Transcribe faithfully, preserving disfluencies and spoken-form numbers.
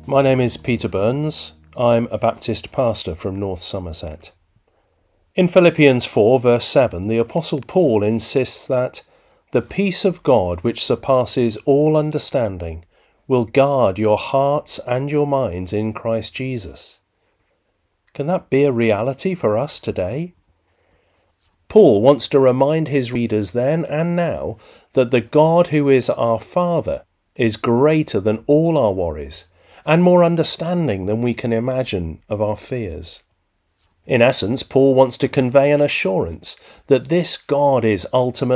My name is Peter Burns. I'm a Baptist pastor from North Somerset. In Philippians four verse seven, the Apostle Paul insists that the peace of God which surpasses all understanding will guard your hearts and your minds in Christ Jesus. Can that be a reality for us today? Paul wants to remind his readers then and now that the God who is our Father is greater than all our worries and more understanding than we can imagine of our fears. In essence, Paul wants to convey an assurance that this God is ultimately